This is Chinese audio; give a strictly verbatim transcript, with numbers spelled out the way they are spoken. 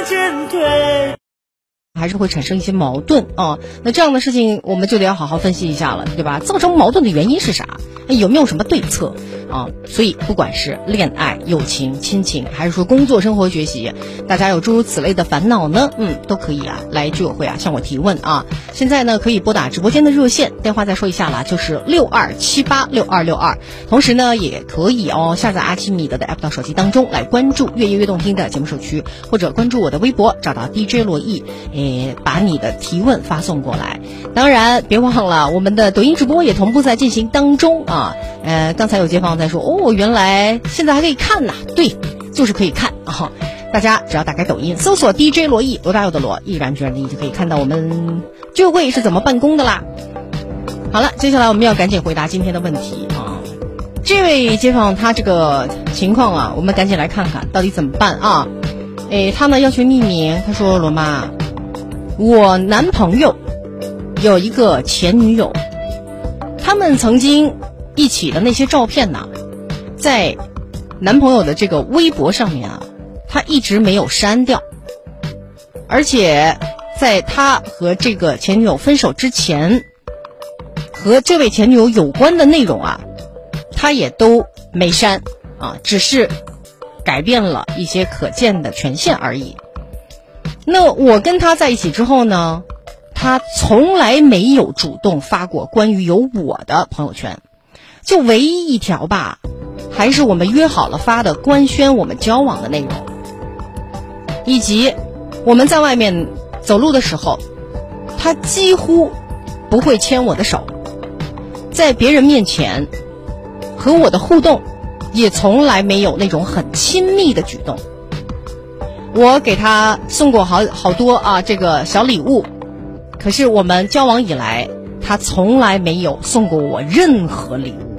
还是会产生一些矛盾啊。那这样的事情我们就得要好好分析一下了，对吧？造成矛盾的原因是啥？有没有什么对策啊？所以不管是恋爱、友情、亲情，还是说工作、生活、学习，大家有诸如此类的烦恼呢，嗯，都可以啊来居委会啊向我提问啊。现在呢可以拨打直播间的热线电话，再说一下啦，就是六二七八六二六二。同时呢也可以哦下载阿基米德的 app 到手机当中来关注越夜越动听的节目首区，或者关注我的微博，找到 D J 罗毅，诶，把你的提问发送过来。当然别忘了我们的抖音直播也同步在进行当中啊。呃，刚才有街坊在说，哦，原来现在还可以看呐，对，就是可以看啊。大家只要打开抖音搜索 D J 罗毅，罗大佑的罗，毅然决然的毅，就可以看到我们居委会是怎么办公的啦。好了，接下来我们要赶紧回答今天的问题啊。这位街坊他这个情况啊，我们赶紧来看看到底怎么办啊。诶，他呢要求匿名，他说罗妈，我男朋友有一个前女友，他们曾经一起的那些照片呢，在男朋友的这个微博上面啊，他一直没有删掉，而且在他和这个前女友分手之前，和这位前女友有关的内容啊，他也都没删啊，只是改变了一些可见的权限而已。那我跟他在一起之后呢，他从来没有主动发过关于有我的朋友圈，就唯一一条吧，还是我们约好了发的官宣我们交往的内容，以及我们在外面走路的时候，他几乎不会牵我的手，在别人面前和我的互动也从来没有那种很亲密的举动。我给他送过好好多啊这个小礼物，可是我们交往以来，他从来没有送过我任何礼物。